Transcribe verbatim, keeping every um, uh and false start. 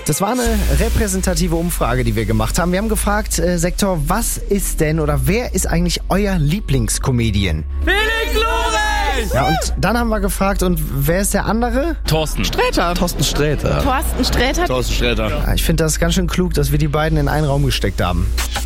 Das war eine repräsentative Umfrage, die wir gemacht haben. Wir haben gefragt, äh, Sektor, was ist denn oder wer ist eigentlich euer Lieblingscomedian? Felix Lobrecht! Ja, und dann haben wir gefragt, und wer ist der andere? Thorsten Sträter. Thorsten Sträter. Thorsten Sträter. Thorsten Sträter. Ja, ich finde das ganz schön klug, dass wir die beiden in einen Raum gesteckt haben.